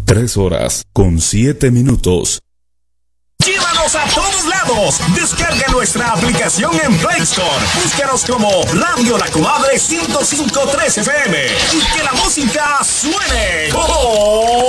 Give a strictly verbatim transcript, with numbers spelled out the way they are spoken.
Tres horas con siete minutos. ¡Llévanos a todos lados! Descarga nuestra aplicación en Play Store. Búscanos como Radio La Comadre ciento cinco punto tres F M y que la música suene. ¡Oh!